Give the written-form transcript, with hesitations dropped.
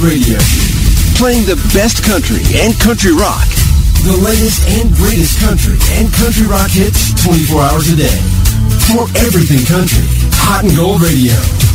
Radio. Playing the best country and country rock. The latest and greatest country and country rock hits 24 hours a day. For everything country, Hot and Gold Radio.